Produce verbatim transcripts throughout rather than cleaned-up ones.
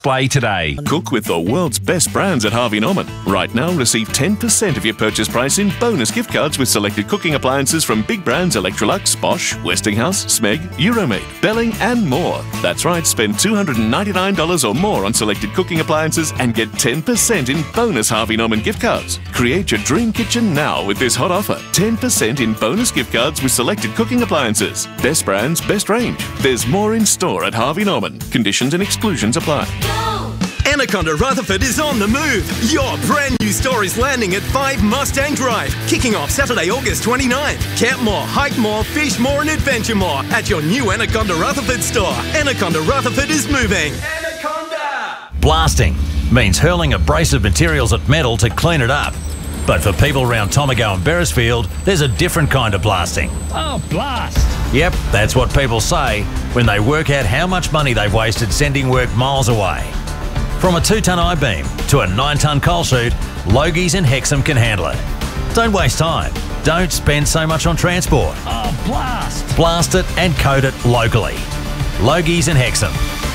Play today. Cook with the world's best brands at Harvey Norman. Right now, receive ten percent of your purchase price in bonus gift cards with selected cooking appliances from big brands Electrolux, Bosch, Westinghouse, Smeg, Euromade, Belling and more. That's right, spend two hundred ninety-nine dollars or more on selected cooking appliances and get ten percent in bonus Harvey Norman gift cards. Create your dream kitchen now with this hot offer. ten percent in bonus gift cards with selected cooking appliances. Best brands, best range. There's more in store at Harvey Norman. Conditions and exclusions apply. Anaconda Rutherford is on the move. Your brand new store is landing at five Mustang Drive, kicking off Saturday, August twenty-ninth. Camp more, hike more, fish more and adventure more at your new Anaconda Rutherford store. Anaconda Rutherford is moving. Anaconda! Blasting means hurling abrasive materials at metal to clean it up. But for people around Tomago and Beresfield, there's a different kind of blasting. Oh, blast! Yep, that's what people say when they work out how much money they've wasted sending work miles away. From a two-tonne I-beam to a nine-tonne coal chute, Logies and Hexham can handle it. Don't waste time. Don't spend so much on transport. Oh, blast! Blast it and coat it locally. Logies and Hexham.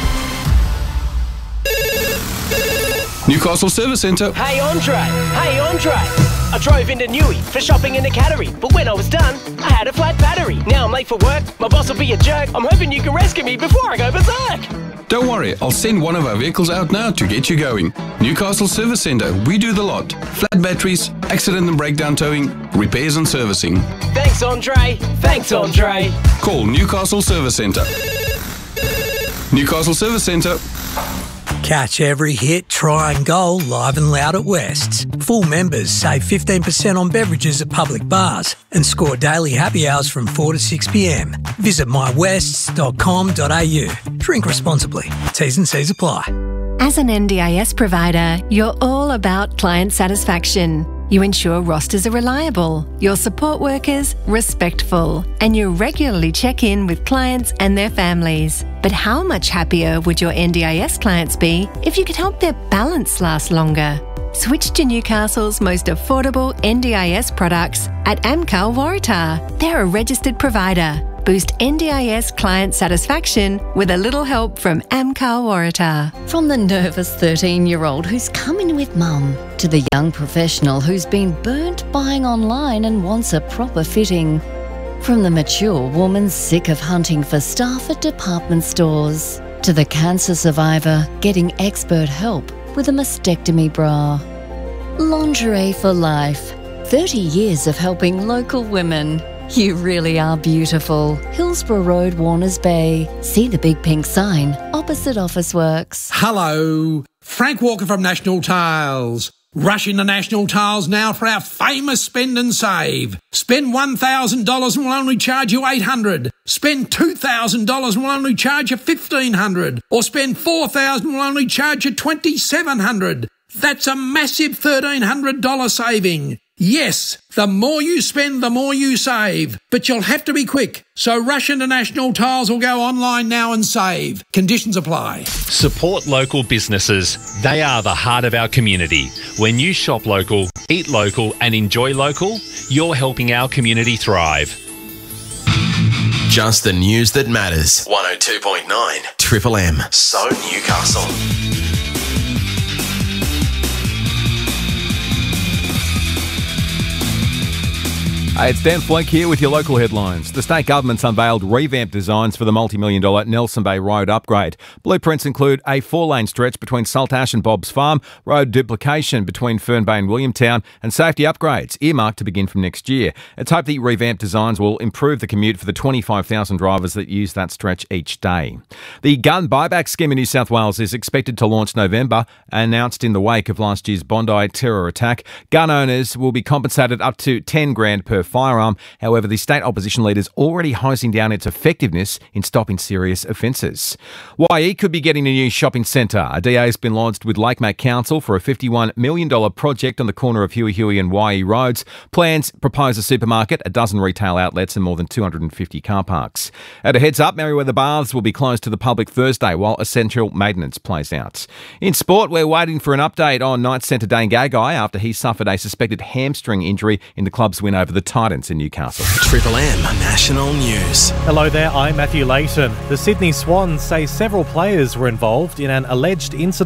Newcastle Service Centre. Hey Andre, hey Andre. I drove into Newey for shopping in the Cattery, but when I was done, I had a flat battery. Now I'm late for work, my boss will be a jerk. I'm hoping you can rescue me before I go berserk. Don't worry, I'll send one of our vehicles out now to get you going. Newcastle Service Centre, we do the lot. Flat batteries, accident and breakdown towing, repairs and servicing. Thanks Andre, thanks Andre. Call Newcastle Service Centre. Newcastle Service Centre. Catch every hit, try and goal live and loud at West's. Full members save fifteen percent on beverages at public bars and score daily happy hours from four to six p m. Visit my wests dot com dot a u. Drink responsibly. T's and C's apply. As an N D I S provider, you're all about client satisfaction. You ensure rosters are reliable, your support workers respectful, and you regularly check in with clients and their families. But how much happier would your N D I S clients be if you could help their balance last longer? Switch to Newcastle's most affordable N D I S products at Amcal Waratah. They're a registered provider. Boost N D I S client satisfaction with a little help from Amcal Waratah. From the nervous thirteen-year-old who's come in with mum to the young professional who's been burnt buying online and wants a proper fitting. From the mature woman sick of hunting for staff at department stores to the cancer survivor getting expert help with a mastectomy bra. Lingerie for life. thirty years of helping local women. You really are beautiful. Hillsborough Road, Warners Bay. See the big pink sign opposite Officeworks. Hello, Frank Walker from National Tiles. Rush into National Tiles now for our famous spend and save. Spend one thousand dollars and we'll only charge you eight hundred dollars. Spend two thousand dollars and we'll only charge you fifteen hundred dollars. Or spend four thousand dollars and we'll only charge you twenty-seven hundred dollars. That's a massive thirteen hundred dollars saving. Yes, the more you spend, the more you save. But you'll have to be quick. So rush into National Tiles or go online now and save. Conditions apply. Support local businesses. They are the heart of our community. When you shop local, eat local and enjoy local, you're helping our community thrive. Just the news that matters. one oh two point nine Triple M. So Newcastle. Hey, it's Dan Fleck here with your local headlines. The state government's unveiled revamped designs for the multi-million dollar Nelson Bay Road upgrade. Blueprints include a four-lane stretch between Saltash and Bob's Farm, road duplication between Fern Bay and Williamtown, and safety upgrades earmarked to begin from next year. It's hoped the revamped designs will improve the commute for the twenty-five thousand drivers that use that stretch each day. The gun buyback scheme in New South Wales is expected to launch November, announced in the wake of last year's Bondi terror attack. Gun owners will be compensated up to ten grand per firearm. However, the state opposition leader's already hosing down its effectiveness in stopping serious offences. Y E could be getting a new shopping centre. A D A has been lodged with Lakemate Council for a fifty-one million dollars project on the corner of Huey Huey and Y E roads. Plans propose a supermarket, a dozen retail outlets and more than two hundred fifty car parks. At a heads up, Merriweather Baths will be closed to the public Thursday while essential maintenance plays out. In sport, we're waiting for an update on Knights centre Dane Gagai after he suffered a suspected hamstring injury in the club's win over the Titans in Newcastle. Triple M National News. Hello there, I'm Matthew Layton. The Sydney Swans say several players were involved in an alleged incident